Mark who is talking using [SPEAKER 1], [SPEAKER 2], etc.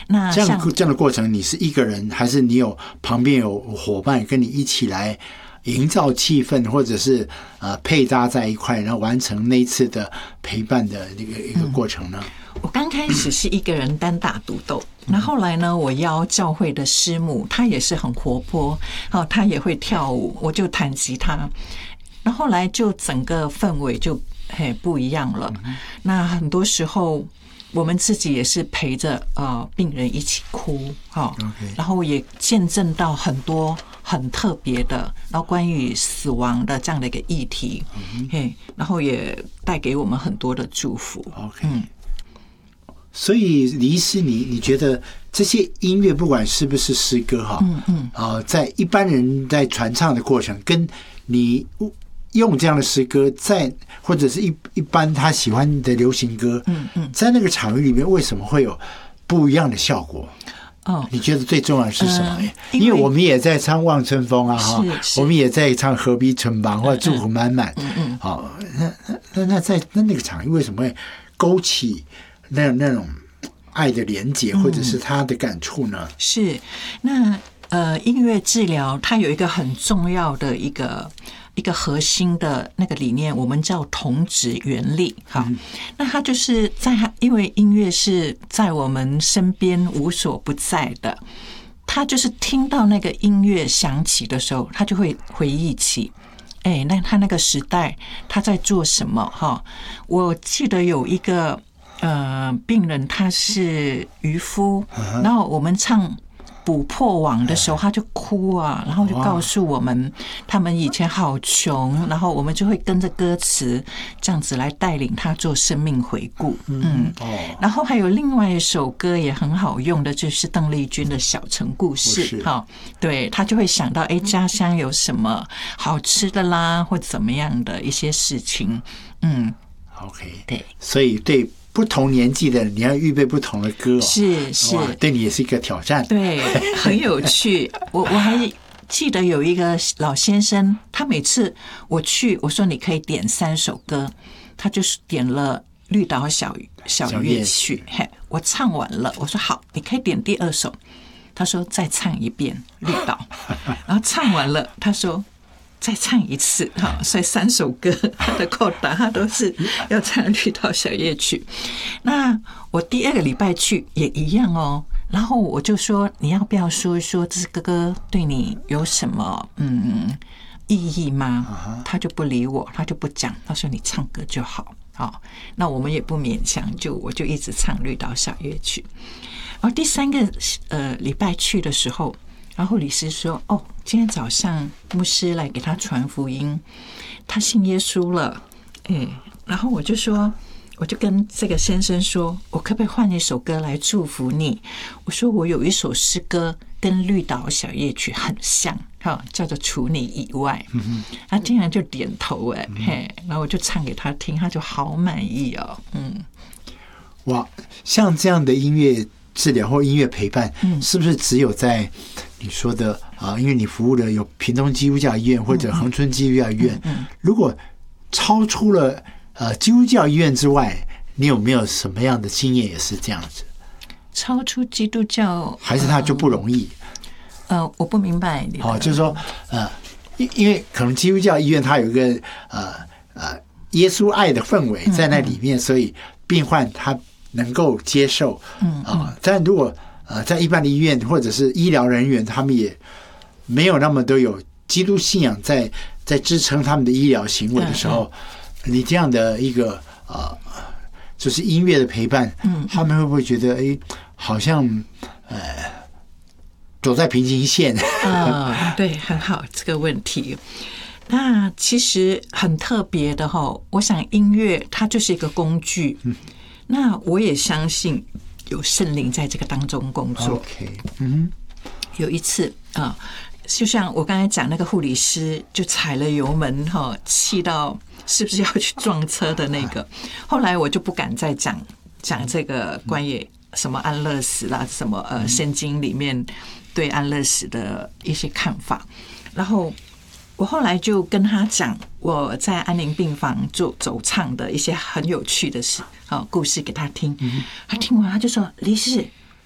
[SPEAKER 1] 那
[SPEAKER 2] 这样的过程，你是一个人，还是你有旁边有伙伴跟你一起来营造气氛，或者是配搭在一块，然后完成那一次的陪伴的一个过程呢？
[SPEAKER 1] 我刚开始是一个人单打独斗，那后来呢，我邀教会的师母，她也是很活泼，她也会跳舞，我就弹吉他，那后来就整个氛围就不一样了。那很多时候我们自己也是陪着病人一起哭，然后也见证到很多很特别的，然后关于死亡的这样的一个议题，然后也带给我们很多的祝福。
[SPEAKER 2] 所以李医师，你觉得这些音乐不管是不是诗歌在一般人在传唱的过程，跟你用这样的诗歌在或者是一般他喜欢的流行歌，在那个场域里面为什么会有不一样的效果？你觉得最重要的是什么？因为我们也在唱《望春风》我们也在唱《何必春忙》或者《祝福满满》。那在那个场域为什么会勾起那种爱的连结，或者是他的感触呢？
[SPEAKER 1] 是那音乐治疗它有一个很重要的一个核心的那个理念，我们叫同质原理。那它就是因为音乐是在我们身边无所不在的，他就是听到那个音乐响起的时候，他就会回忆起那他那个时代他在做什么。我记得有一个病人，他是渔夫，然后我们唱捕破网的时候，他就哭啊，然后就告诉我们他们以前好穷，然后我们就会跟着歌词这样子来带领他做生命回顾。然后还有另外一首歌也很好用的，就是邓丽君的《小城故事》。对，他就会想到家乡有什么好吃的啦，或怎么样的一些事情。
[SPEAKER 2] OK，
[SPEAKER 1] 对，
[SPEAKER 2] 所以对不同年纪的你要预备不同的歌，
[SPEAKER 1] 是
[SPEAKER 2] 对你也是一个挑战。
[SPEAKER 1] 对，很有趣。我还记得有一个老先生，他每次我去，我说你可以点3首歌，他就是点了绿岛小乐曲。我唱完了，我说好，你可以点第2首。他说再唱一遍绿岛，然后唱完了，他说再唱一次。所以3首歌他的扣打他都是要唱绿岛小夜曲。那我第2个礼拜去也一样哦，然后我就说你要不要说一说这个歌对你有什么意义吗？他就不理我，他就不讲，他说你唱歌就好。那我们也不勉强，我就一直唱绿岛小夜曲。然后第3个礼拜去的时候，然后李师说今天早上牧师来给他传福音，他信耶稣了。然后我就跟这个先生说，我可不可以换一首歌来祝福你？我说我有一首诗歌跟绿岛小夜曲很像，叫做除你以外。他竟然就点头。然后我就唱给他听，他就好满意哦。
[SPEAKER 2] 哇，像这样的音乐治疗或音乐陪伴，是不是只有在你说的因为你服务的有屏东基督教医院或者恒春基督教医院，如果超出了基督教医院之外，你有没有什么样的经验也是这样子？
[SPEAKER 1] 超出基督教，
[SPEAKER 2] 还是他就不容易？
[SPEAKER 1] 我不明白你的。
[SPEAKER 2] 就是说因为可能基督教医院它有一个耶稣爱的氛围在那里面，所以病患他能够接受。但如果在一般的医院或者是医疗人员，他们也没有那么多有基督信仰在支撑他们的医疗行为的时候，你这样的一个就是音乐的陪伴，他们会不会觉得好像走在平行线？
[SPEAKER 1] 对，很好这个问题。那其实很特别的我想音乐它就是一个工具。那我也相信有圣灵在这个当中工作。有一次就像我刚才讲那个护理师就踩了油门气到是不是要去撞车的那个，后来我就不敢再讲这个关于什么安乐死啦，什么圣经里面对安乐死的一些看法。然后我后来就跟他讲我在安宁病房走唱的一些很有趣的事故事给他听。他听完他就说：“李师，